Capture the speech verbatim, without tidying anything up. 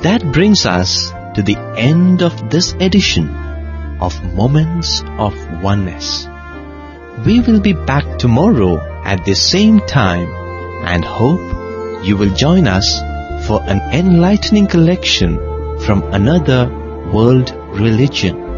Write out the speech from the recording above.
that brings us to the end of this edition of Moments of Oneness. We will be back tomorrow at the same time and hope you will join us for an enlightening collection from another world religion.